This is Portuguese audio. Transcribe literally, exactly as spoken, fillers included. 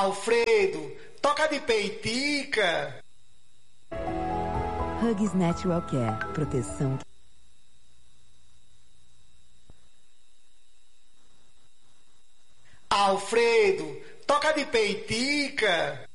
Alfredo, toca de peitica. Huggies Natural Care, proteção. Alfredo, toca de peitica.